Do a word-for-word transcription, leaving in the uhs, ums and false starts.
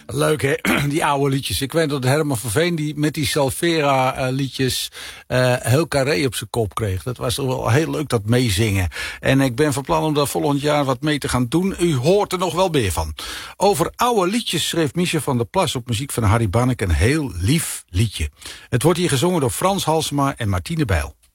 Leuk hè, die oude liedjes. Ik weet dat Herman van Veen die met die Salvera uh, liedjes uh, heel Carré op zijn kop kreeg. Dat was toch wel heel leuk, dat meezingen. En ik ben van plan om daar volgend jaar wat mee te gaan doen. U hoort er nog wel meer van. Over oude liedjes schreef Micha van der Plas op muziek van Harry Banneke een heel lief liedje. Het wordt hier gezongen door Frans Halsema en Martine Bijl.